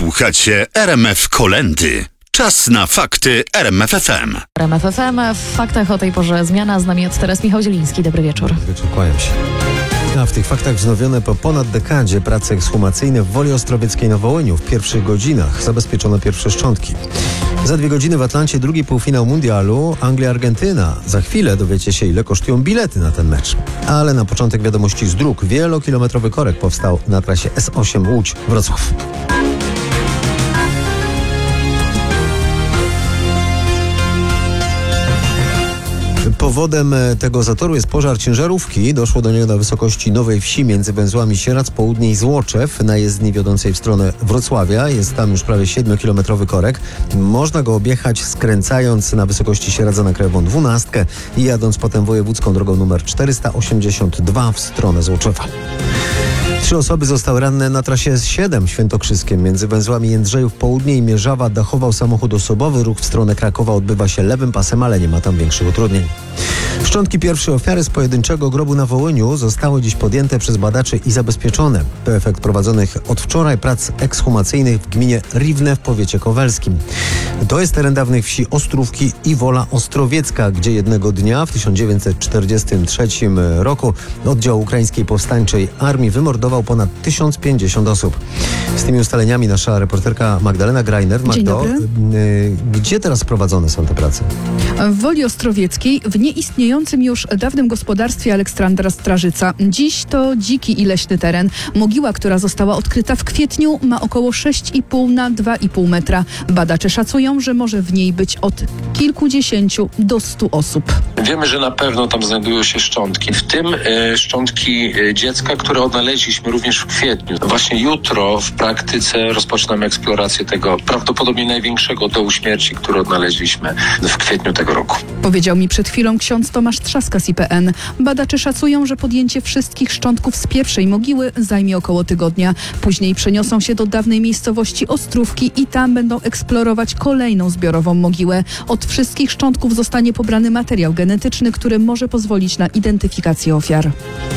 Słuchacie RMF Kolendy. Czas na fakty RMF FM. RMF FM. W faktach o tej porze zmiana. Z nami od teraz Michał Zieliński. Dobry wieczór. Dobry wieczór, kłaniam się. A w tych faktach wznowione po ponad dekadzie prace ekshumacyjne w Woli Ostrowieckiej na Wołyniu. W pierwszych godzinach zabezpieczono pierwsze szczątki. Za 2 godziny w Atlancie drugi półfinał mundialu Anglia-Argentyna. Za chwilę dowiecie się, ile kosztują bilety na ten mecz. Ale na początek wiadomości z dróg. Wielokilometrowy korek powstał na trasie S8 Łódź-Wrocław. Powodem tego zatoru jest pożar ciężarówki. Doszło do niego na wysokości Nowej Wsi między węzłami Sieradz Południe i Złoczew na jezdni wiodącej w stronę Wrocławia. Jest tam już prawie 7-kilometrowy korek. Można go objechać skręcając na wysokości Sieradza na Krajową 12 i jadąc potem wojewódzką drogą nr 482 w stronę Złoczewa. 3 osoby zostały ranne na trasie S7 świętokrzyskiem. Między węzłami Jędrzejów Południe i Mierzawa dachował samochód osobowy. Ruch w stronę Krakowa odbywa się lewym pasem, ale nie ma tam większych utrudnień. Szczątki pierwszej ofiary z pojedynczego grobu na Wołyniu zostały dziś podjęte przez badaczy i zabezpieczone. To efekt prowadzonych od wczoraj prac ekshumacyjnych w gminie Riwne w powiecie kowelskim. To jest teren dawnych wsi Ostrówki i Wola Ostrowiecka, gdzie jednego dnia w 1943 roku oddział ukraińskiej powstańczej armii wymordował ponad 1050 osób. Z tymi ustaleniami nasza reporterka Magdalena Greiner. Magdo, gdzie teraz prowadzone są te prace? W Woli Ostrowieckiej, w nieistniejącym już dawnym gospodarstwie Aleksandra Strażyca. Dziś to dziki i leśny teren. Mogiła, która została odkryta w kwietniu, ma około 6,5 na 2,5 metra. Badacze szacują, że może w niej być od kilkudziesięciu do 100 osób. Wiemy, że na pewno tam znajdują się szczątki, w tym szczątki dziecka, które odnaleźliśmy również w kwietniu. Właśnie jutro w praktyce rozpoczynamy eksplorację tego prawdopodobnie największego dołu śmierci, który odnaleźliśmy w kwietniu tego roku. Powiedział mi przed chwilą ksiądz Tomasz Trzaska z IPN. Badacze szacują, że podjęcie wszystkich szczątków z pierwszej mogiły zajmie około tygodnia. Później przeniosą się do dawnej miejscowości Ostrówki i tam będą eksplorować kolejną zbiorową mogiłę. Od wszystkich szczątków zostanie pobrany materiał genetyczny, który może pozwolić na identyfikację ofiar.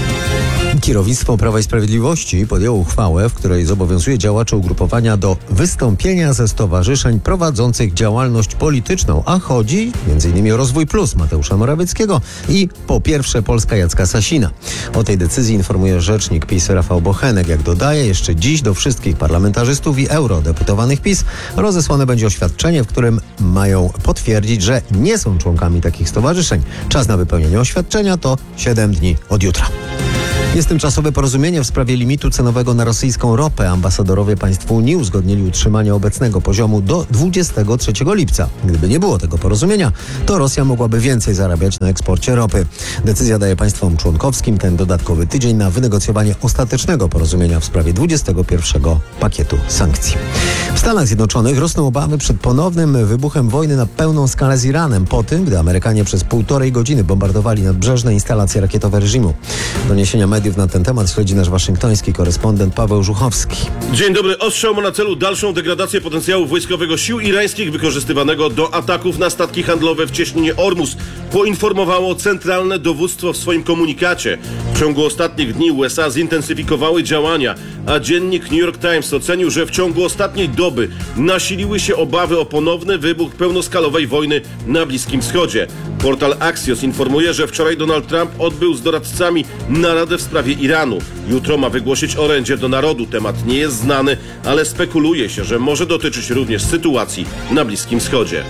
Kierownictwo Prawa i Sprawiedliwości podjęło uchwałę, w której zobowiązuje działaczy ugrupowania do wystąpienia ze stowarzyszeń prowadzących działalność polityczną, a chodzi m.in. o Rozwój Plus Mateusza Morawieckiego i Po Pierwsze Polska Jacka Sasina. O tej decyzji informuje rzecznik PiS Rafał Bochenek. Jak dodaje, jeszcze dziś do wszystkich parlamentarzystów i eurodeputowanych PiS rozesłane będzie oświadczenie, w którym mają potwierdzić, że nie są członkami takich stowarzyszeń. Czas na wypełnienie oświadczenia to 7 dni od jutra. Jest tymczasowe porozumienie w sprawie limitu cenowego na rosyjską ropę. Ambasadorowie państw Unii uzgodnili utrzymanie obecnego poziomu do 23 lipca. Gdyby nie było tego porozumienia, to Rosja mogłaby więcej zarabiać na eksporcie ropy. Decyzja daje państwom członkowskim ten dodatkowy tydzień na wynegocjowanie ostatecznego porozumienia w sprawie 21 pakietu sankcji. W Stanach Zjednoczonych rosną obawy przed ponownym wybuchem wojny na pełną skalę z Iranem po tym, gdy Amerykanie przez 1,5 godziny bombardowali nadbrzeżne instalacje rakietowe reżimu. Doniesienia mediów na ten temat śledzi nasz waszyngtoński korespondent Paweł Żuchowski. Dzień dobry. Ostrzał ma na celu dalszą degradację potencjału wojskowego sił irańskich wykorzystywanego do ataków na statki handlowe w cieśninie Ormus, poinformowało centralne dowództwo w swoim komunikacie. W ciągu ostatnich dni USA zintensyfikowały działania, a dziennik New York Times ocenił, że w ciągu ostatniej doby nasiliły się obawy o ponowny wybuch pełnoskalowej wojny na Bliskim Wschodzie. Portal Axios informuje, że wczoraj Donald Trump odbył z doradcami naradę w sprawie Iranu. Jutro ma wygłosić orędzie do narodu. Temat nie jest znany, ale spekuluje się, że może dotyczyć również sytuacji na Bliskim Wschodzie.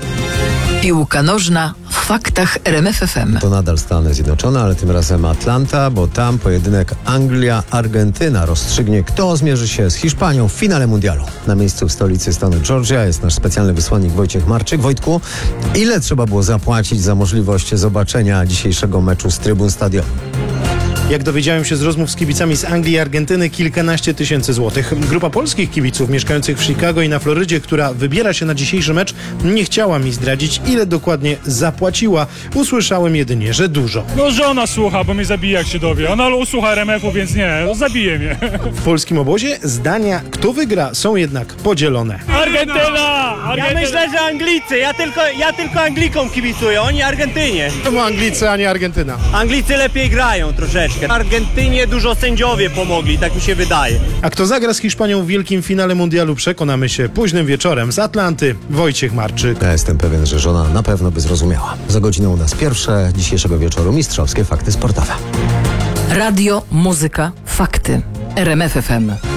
Piłka nożna w faktach RMF FM. To nadal Stany Zjednoczone, ale tym razem Atlanta, bo tam pojedynek Anglia-Argentyna rozstrzygnie, kto zmierzy się z Hiszpanią w finale mundialu. Na miejscu w stolicy stanu Georgia jest nasz specjalny wysłannik Wojciech Marczyk. Wojtku, ile trzeba było zapłacić za możliwość zobaczenia dzisiejszego meczu z trybun stadionu? Jak dowiedziałem się z rozmów z kibicami z Anglii i Argentyny, kilkanaście tysięcy złotych. Grupa polskich kibiców mieszkających w Chicago i na Florydzie, która wybiera się na dzisiejszy mecz, nie chciała mi zdradzić, ile dokładnie zapłaciła. Usłyszałem jedynie, że dużo. No żona słucha, bo mnie zabije, jak się dowie. Ona słucha RMF-u, więc nie, zabije mnie. W polskim obozie zdania, kto wygra, są jednak podzielone. Argentyna! Ja myślę, że Anglicy. Ja tylko Anglikom kibicuję, oni Argentynie. Czemu Anglicy, a nie Argentyna? Anglicy lepiej grają troszeczkę. Polskę. Argentynie dużo sędziowie pomogli, tak mi się wydaje. A kto zagra z Hiszpanią w wielkim finale mundialu, przekonamy się późnym wieczorem. Z Atlanty Wojciech Marczyk. Ja jestem pewien, że żona na pewno by zrozumiała. Za godzinę u nas pierwsze dzisiejszego wieczoru mistrzowskie fakty sportowe. Radio, muzyka, fakty. RMF FM.